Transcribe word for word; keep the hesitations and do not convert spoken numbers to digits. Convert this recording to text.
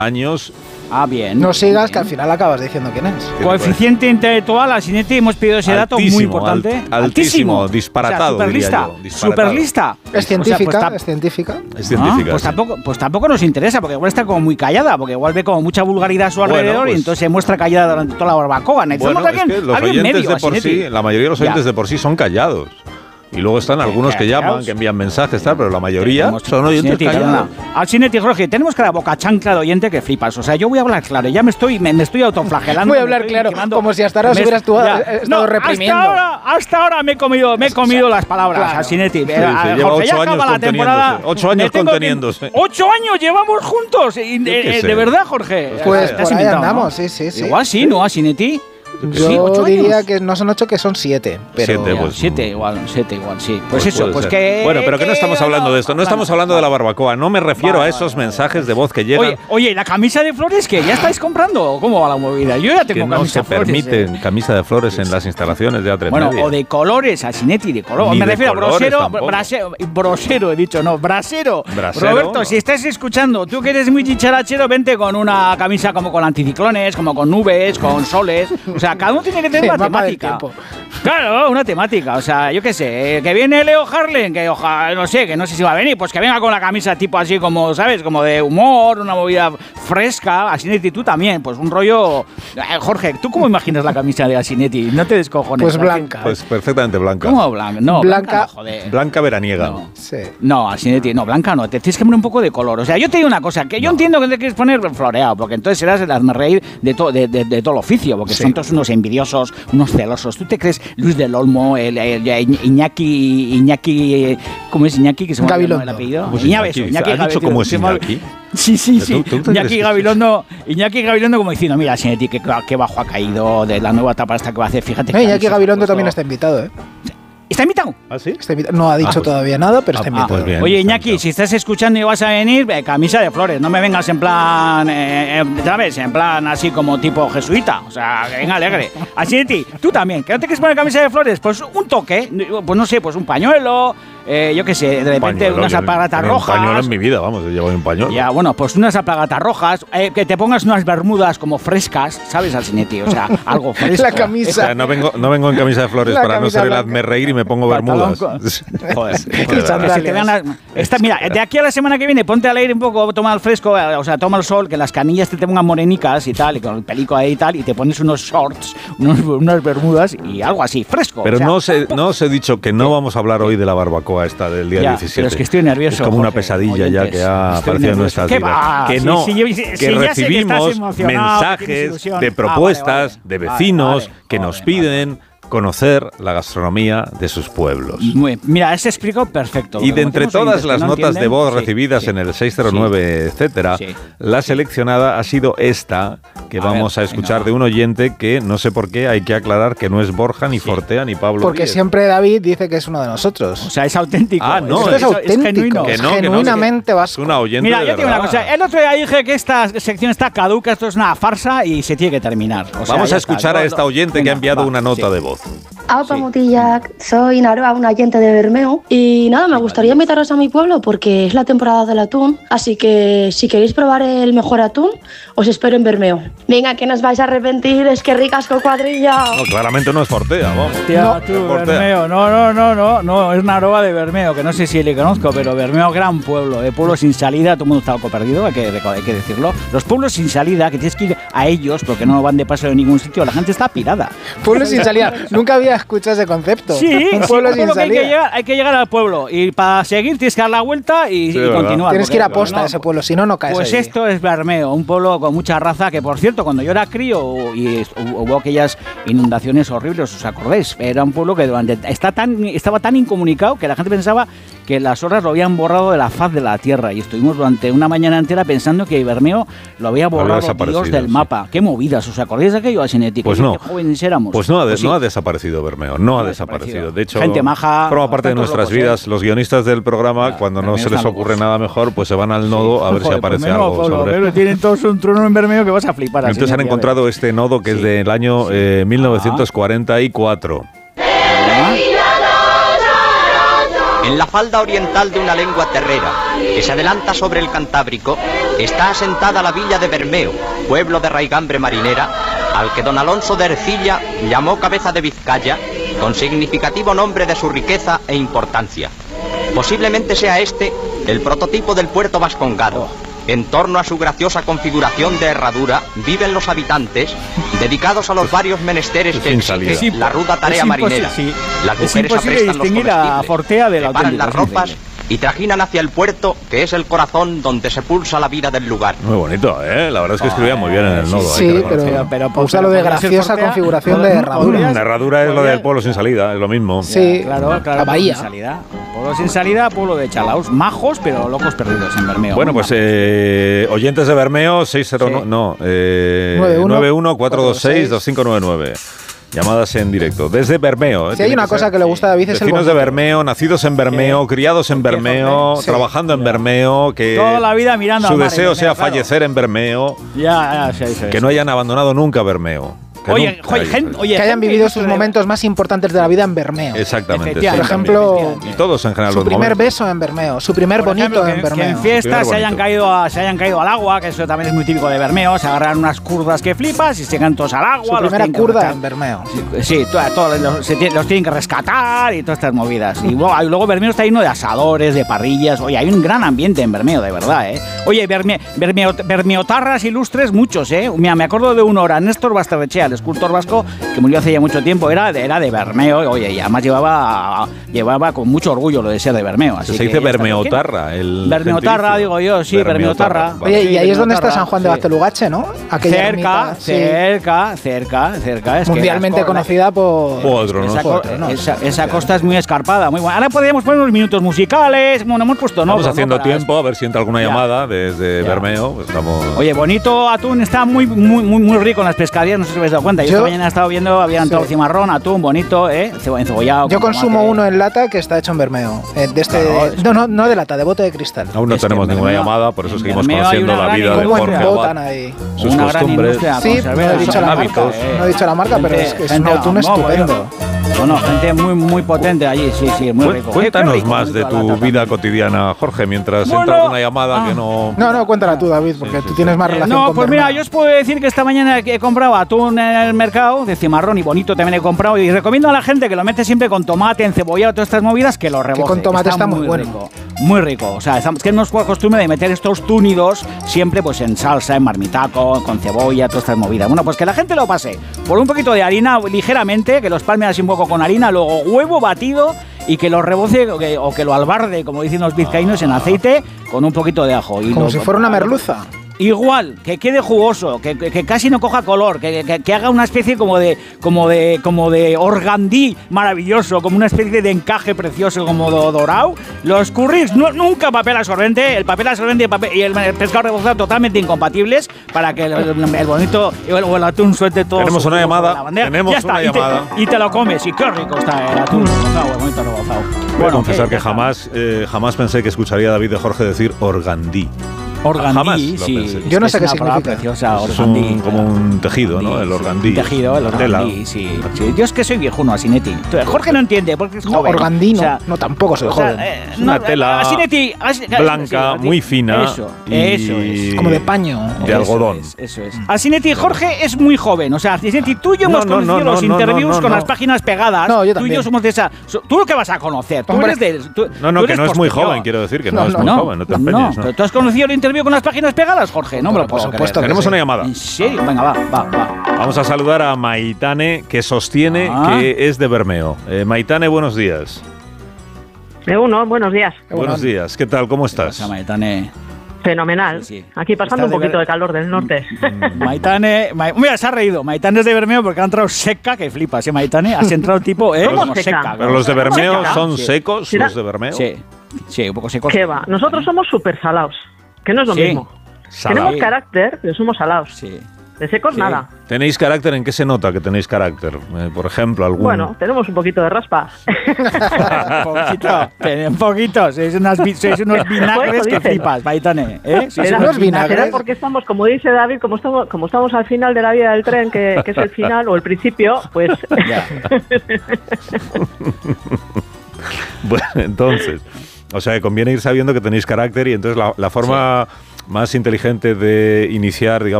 años. Ah, bien. No sigas, bien. Que al final acabas diciendo quién es. Coeficiente intelectual, Asinetti, hemos pedido ese dato Altísimo, muy importante. Alt, altísimo, altísimo, disparatado. O sea, superlista. Superlista. Es científica, o sea, pues, ta- es científica. Es científica. Ah, pues, sí. tampoco, pues tampoco nos interesa, porque igual está como muy callada, porque igual ve como mucha vulgaridad a su Bueno, alrededor pues, y entonces se muestra callada durante toda la barbacoa. Necesitamos Bueno, alguien, es que los alguien oyentes medio, de por Asinetti. sí, la mayoría de los oyentes Ya. de por sí son callados. Y luego están algunos que llaman, que envían mensajes, tal, pero la mayoría Tenemos- son oyentes Asinetti, callados. perdona. Asinetti, Jorge, tenemos cada boca chancla de oyente que flipas. O sea, yo voy a hablar claro, ya me estoy, me, me estoy autoflagelando. Voy a me hablar estoy claro, quemando. como si hasta ahora os Me- hubieras tú- ya. eh, estado No, reprimiendo. Hasta ahora, hasta ahora me he comido, me he comido las palabras, Claro. Asinetti. Sí, sí, Eh, lleva Jorge, ocho ya acaba años la temporada. conteniéndose. Ocho años Me tengo que- conteniéndose. Ocho años llevamos juntos. Y, Yo de, qué eh, sé. de verdad, Jorge. Pues Te has por ahí inventado, andamos, ¿no? sí, sí, sí. Igual sí, ¿no, Asinetti? Yo Sí, ocho diría años. que no son ocho, que son siete. Pero Siete, Ya, pues, siete igual, siete igual, sí. Pues, Pues eso, puede pues ser. que... Bueno, pero que no estamos hablando de esto, no estamos hablando de la barbacoa, no me refiero Vale, a esos vale, mensajes de voz que llegan, Oye, oye, ¿la camisa de flores que ya estáis comprando? ¿Cómo va la movida? Yo ya que tengo no camisa se de flores. permiten eh. camisa de flores en las instalaciones de A tres Bueno, Media. o de colores, Asinetti, de color. Ni Me de refiero a colores brosero, tampoco. brasero, brosero, he dicho, no, brasero. Brasero, Roberto, no. si estás escuchando, tú que eres muy chicharachero, vente con una camisa como con anticiclones, como con nubes, con soles. O sea, cada uno tiene que tener Sí, una mapa del temática. tiempo. Claro, una temática. O sea, yo qué sé, eh, que viene Leo Harlem, que ojalá, no sé, que no sé si va a venir, pues que venga con la camisa tipo así como, ¿sabes? Como de humor, una movida fresca. Asinetti, tú también, pues un rollo... Eh, Jorge, ¿tú cómo imaginas la camisa de Asinetti? No te descojones. Pues ¿a blanca. Pues perfectamente blanca. ¿Cómo blanca? No, blanca, Blanca- no, joder. Blanca veraniega. No. Sí. No, Asinetti, no, blanca no, te tienes que poner un poco de color. O sea, yo te digo una cosa, que yo entiendo que te quieres poner floreado, porque entonces serás el hazme reír de, to, de, de, de todo el oficio, porque Sí. son todos unos envidiosos, unos celosos. ¿Tú te crees Luis del Olmo, el, el- el Iñaki, Iñaki, ¿cómo es Iñaki? Que se me olvidó Gabilondo. el apellido. ¿Cómo es Iñaki, Iñaki? Iñaki ¿Has dicho Gabilondo, cómo es se me ol- Iñaki? Sí, sí, sí. ¿Tú- tú te crees Iñaki eso? Gabilondo, Iñaki Gabilondo como diciendo, mira, Asinetti, qué, qué bajo ha caído de la nueva etapa esta que va a hacer, fíjate. Eh, qué Iñaki camisas ha Gabilondo puesto. también está invitado, ¿eh? ¿Está invitado? ¿Ah, sí? Está invitado. No ha dicho Ah, pues- todavía nada, pero está Ah, invitado. pues bien. Oye, está Iñaki, invitado. si estás escuchando y vas a venir, eh, camisa de flores. No me vengas en plan, eh, eh, ¿sabes? En plan así como tipo jesuita. O sea, que venga alegre. Así de ti, tú también. ¿Que no te quieres poner camisa de flores? Pues un toque. Pues no sé, pues un pañuelo. Eh, yo qué sé, de repente Pañuelo, unas yo alpargatas ni un pañuelo rojas. en mi vida, vamos, yo llevo un pañuelo. Ya, bueno, pues unas alpargatas rojas. Eh, que te pongas unas bermudas como frescas, ¿sabes, Asinetti? O sea, algo fresco. La O camisa. sea, no vengo, no vengo en camisa de flores La para no camisa ser el blanca. hazme reír y me pongo Pantalón bermudas. Joder, Joder, que sandalias. se te vean las- esta, mira, de aquí a la semana que viene ponte al aire un poco, toma el fresco, eh, o sea, toma el sol, que las canillas te, te pongan morenicas y tal, y con el pelico ahí y tal, y te pones unos shorts, unos, unas bermudas y algo así, fresco. Pero o sea, no, os he, no os he dicho que no vamos a hablar hoy de la barbacoa esta del día Ya, diecisiete. pero es que estoy nervioso, Es como una Jorge, pesadilla ya oyentes. que ha Estoy aparecido en nervioso. nuestras ¿Qué vidas. va? Que Sí, no, sí, yo- sí, que sí, ya sé que estás recibimos emocionado, que tienes mensajes ilusión. de Ah, propuestas vale, vale. de Vale, vecinos vale, que vale, nos vale. piden conocer la gastronomía de sus pueblos. Muy- mira, ese explico perfecto. Y de Como entre tenemos todas oyentes que las no notas de entienden, voz sí, recibidas sí. en el seis cero nueve, etcétera, Sí. la seleccionada ha sido esta, que A vamos ver, a escuchar venga. de un oyente que no sé por qué hay que aclarar que no es Borja, ni Fortea, ni Pablo Porque Díez. siempre David dice que es uno de nosotros. O sea, es auténtico. Ah, no, Esto es eso- auténtico, genuino. Que es no, que no, genuinamente Es vasco. una oyente Mira, de yo te digo una verdad. cosa. El otro día dije que esta sección está caduca, esto es una farsa y se tiene que terminar. O sea, Vamos ya a está. escuchar Lo- a lo- esta oyente que venga, ha enviado va, una nota sí. de voz. Aupa Sí. Mutillac, soy Naroa, un oyente de Bermeo. Y nada, me gustaría invitaros a mi pueblo porque es la temporada del atún. Así que si queréis probar el mejor atún, os espero en Bermeo. Venga, que no os vais a arrepentir, es que ricasco cuadrilla. No, claramente no es Fortea, vamos. Tía, No, tú, es Portea. Bermeo. No, no, no, no, no, es Naroa de Bermeo, que no sé si le conozco, pero Bermeo, gran pueblo, de pueblo sin salida, todo el mundo está algo perdido, hay que, hay que decirlo. Los pueblos sin salida, que tienes que ir a ellos porque no van de paso en ningún sitio, la gente está pirada. Pueblo sin salida. Nunca había escuchado ese concepto. Sí, un sí, pueblo un sin pueblo que hay que, salida. llegar, hay que llegar al pueblo y para seguir tienes que dar la vuelta y, Sí, y verdad. continuar. Tienes que ir a porque, posta no, a ese pueblo, si no, no caes Pues allí. esto es Bermeo, un pueblo con mucha raza que, por cierto, cuando yo era crío y est- hubo aquellas inundaciones horribles, ¿os acordáis? Era un pueblo que durante, está tan, estaba tan incomunicado que la gente pensaba que las horas lo habían borrado de la faz de la tierra y estuvimos durante una mañana entera pensando que Bermeo lo había borrado desaparecido, Dios del sí. mapa. Qué movidas, ¿os acordáis de aquello, Asinetti? Pues Qué- no. Qué jóvenes éramos. Pues no ha, de- sí. no ha desaparecido Bermeo, no ha ha desaparecido. desaparecido. De hecho, Gente maja, forma parte de tantos nuestras locos, ¿eh? vidas. Los guionistas del programa, Ya, cuando no Bermeo se les están ocurre locos. nada mejor, pues se van al nodo a ver si Joder, aparece pues menudo algo pueblo, sobre. pero tienen todos un trono en Bermeo que vas a flipar. Entonces han Asinetti, a ver. encontrado este nodo que es Sí. del año eh, mil novecientos cuarenta y cuatro. ¿Ah? En la falda oriental de una lengua terrera que se adelanta sobre el Cantábrico está asentada la villa de Bermeo, pueblo de raigambre marinera, al que don Alonso de Ercilla llamó cabeza de Vizcaya, con significativo nombre de su riqueza e importancia. Posiblemente sea este el prototipo del puerto vascongado. En torno a su graciosa configuración de herradura viven los habitantes, dedicados a los varios menesteres que exige la ruda tarea marinera. Sí. Las Es mujeres imposible aprestan los distinguir a comestibles, Fortea de la preparan las auténtica, ropas y trajinan hacia el puerto, que es el corazón donde se pulsa la vida del lugar. Muy bonito, ¿eh? La verdad es que escribía muy bien en el nodo. Sí, hay que pero, reconocerlo. pero, pero- usa lo de pero graciosa Fortea, configuración de podrías- herradura. podrías- La herradura es lo podrías- del pueblo sin salida, es lo mismo. Sí, Claro, claro. la pueblo bahía. Sin salida. Pueblo sin salida, pueblo de chalaos. Majos, pero locos perdidos en Bermeo. Bueno, pues eh, oyentes de Bermeo, seis cero nueve, Sí. no, eh, nueve uno, nueve uno cuatro dos seis dos cinco nueve nueve. Llamadas en directo. Desde Bermeo. ¿eh? Si hay Tiene una que cosa ser. que le gusta a David es el Vecinos de bonito. Bermeo, nacidos en Bermeo, criados en Bermeo, Sí. trabajando en Bermeo, que Toda la vida mirando su al mar en deseo Bermeo, sea claro. fallecer en Bermeo, Ya, ya, sí, sí, que sí. no hayan abandonado nunca Bermeo. Que Oye, nunca joder, hayan- gen- oye, Que hayan gente vivido ilustre sus de- momentos más importantes de la vida en Bermeo. Exactamente. Efectivamente, sí, Por ejemplo, también. Y todos en general Su los primer momentos. beso en Bermeo, su primer Por bonito ejemplo, en que, que en Bermeo. fiestas Primer se hayan, bonito. caído a- se hayan caído al agua, que eso también es muy típico de Bermeo, se agarran unas curdas que flipas y se caen todos al agua. Su los primera tienen que curda rescatar. en Bermeo. Sí, to- todos los, se tie- los tienen que rescatar y todas estas movidas. Y luego, y luego Bermeo está lleno de asadores, de parrillas. Oye, hay un gran ambiente en Bermeo, de verdad, ¿eh? Oye, Berme, Bermeo, bermeotarras ilustres, muchos, ¿eh? Mira, me acuerdo de uno ahora, Néstor Basterrechea, el escultor vasco, que murió hace ya mucho tiempo, era de, era de Bermeo, oye, y además llevaba, llevaba con mucho orgullo lo de ser de Bermeo. Así Se que dice ya está. bermeotarra. El Bermeotarra, gentilicio. digo yo, sí, bermeotarra. Vale. Oye, y ahí es donde está Bermeotarra, San Juan de sí. Bastelugache, ¿no? Aquella Cerca, ermita, sí, cerca, cerca, cerca. Es que mundialmente las co- conocida por... Otro, ¿no? Esa, co- Otro, ¿no? esa- esa costa es muy escarpada, muy buena. Ahora podríamos poner unos minutos musicales. Bueno, hemos puesto no. Estamos ¿no? haciendo Para tiempo, a ver si entra alguna Ya. llamada desde Ya. Bermeo. Pues estamos... Oye, bonito atún, está muy, muy, muy, muy rico en las pescaderías, no sé si os habéis dado cuenta. Yo, Yo- esta mañana he estado viendo, había entrado Sí. cimarrón, atún, bonito, ¿eh? Cebo- Encebollado. Yo con consumo tomate. uno en lata que está hecho en Bermeo. eh, de este, Claro, es- no, no, no de lata, de bote de cristal. Aún no Es que tenemos en ninguna Bermeo- llamada, por eso en seguimos Bermeo hay conociendo una la gran vida de ¿Cómo Jorge embotan Abad, ahí? sus Una gran costumbres. industria Sí, no conservera, he dicho son la marca, hábitos, eh. no he dicho la marca, pero Gente- es que es gente- un atún no, estupendo. Bueno, gente muy, muy potente allí, sí, sí, muy Cu- rico. Cuéntanos Qué rico, más de bonito la tu lata vida también. cotidiana, Jorge, mientras Bueno, entra alguna llamada ah. que no... No, no, cuéntala tú, David, porque Sí, sí, tú sí. tienes más Eh, relación no, con pues mira, Bermeo. yo os puedo decir que esta mañana he comprado atún en el mercado, de cimarrón y bonito también he comprado, y recomiendo a la gente que lo mete siempre con tomate, encebollado, todas estas movidas, que lo reboce. con tomate está muy bueno. rico, muy rico. O sea, estamos- que nos costumbre de meter estos túnidos siempre pues en salsa, en marmitaco, con cebolla, todas estas movidas. Bueno, pues que la gente lo pase por un poquito de harina ligeramente, que los palme así un poco con harina, luego huevo batido y que lo reboce o que, o que lo albarde, como dicen los vizcaínos, en aceite con un poquito de ajo. Y Como lo- si fuera una merluza. Igual, que quede jugoso, que, que- que casi no coja color, que, que- que haga una especie como de como de como de organdí maravilloso, como una especie de encaje precioso como do- dorado. Los curries no, nunca papel absorbente, el papel absorbente y el, papel- y el pescado rebozado totalmente incompatibles para que el, el- el bonito o el, o el atún suelte todo. Tenemos su una jugo llamada, en la bandeja. tenemos Ya está, una y te- llamada. Y te, lo comes, y qué rico está el atún rebozado, el bonito rebozado. Voy a confesar ¿qué? que Ya está. jamás, eh, jamás pensé que escucharía a David de Jorge decir organdí. Organdí, Jamás lo sí. pensé. es Yo no que sé es qué una palabra significa. preciosa, Es organdí. un- como un tejido, ¿no? El sí. organdí. Un tejido, el La tela. organdí, sí, sí. Yo es que soy viejuno, Asinetti. Jorge no entiende porque es No, joven. organdí no, O sea, no, tampoco soy o sea, joven. eh, Es una tela Asinetti, Asi- blanca, sí, muy fina Eso, y- eso es. Como de paño. de Eso algodón. es, eso es. Asinetti, Jorge es muy joven. O sea, Asinetti, tú y yo No, hemos no, conocido no, los no, no, interviews no, con no. las páginas pegadas. No, yo Tú y también. yo somos de esa. so- ¿Tú lo que vas a conocer? Tú Hombre. eres de. tú- No, no, tú que eres no es muy posterior. joven, quiero decir, que no, No, es no, muy No, joven, no te no, empeñes. ¿no? pero ¿tú has conocido el interview con las páginas pegadas, Jorge? No me lo Por puedo supuesto creer. que Tenemos sí. una llamada. ¿En serio? Venga, va, va, va. Vamos a saludar a Maitane, que sostiene Ah. que es de Bermeo. Eh, Maitane, buenos días. De uno, buenos días. Qué bueno. Buenos días. ¿Qué tal? ¿Cómo estás? Pasa, Maitane. Fenomenal. Sí, sí. Aquí pasando Estás un de poquito ver- de calor del norte. Maitane, Ma- mira, se ha reído. Maitane es de Bermeo porque ha entrado seca, que flipas, ¿eh, Maitane? Has entrado tipo, ¿eh? ¿Cómo Como seca? seca. Pero los de Bermeo seca? son Sí. secos, Sí. los de Bermeo. Sí, sí, un poco secos. ¿Qué va? Nosotros somos súper salados, que no es lo Sí. mismo. Salado. Tenemos carácter, pero somos salados. Sí. De secos, Sí. nada. ¿Tenéis carácter? ¿En qué se nota que tenéis carácter? Eh, por ejemplo, algún... Bueno, tenemos un poquito de raspa. un poquito, ten- un poquito. Sois, unas, vi- sois unos vinagres que dicen. flipas, Maitane. ¿eh? Sois Será, unos unos vinagres. será porque estamos, como dice David, como estamos, como estamos al final de la vida del tren, que, que es el final o el principio, pues Ya. Bueno, entonces, o sea, que conviene ir sabiendo que tenéis carácter y entonces la, la forma más inteligente de iniciar, digamos,